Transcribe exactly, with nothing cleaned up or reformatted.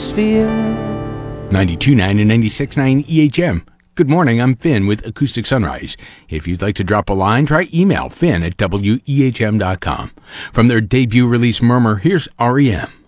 atmosphere. ninety-two point nine and ninety-six point nine E H M. Good morning, I'm Finn with Acoustic Sunrise. If you'd like to drop a line, try email finn at W E H M dot com. From their debut release Murmur, here's R E M.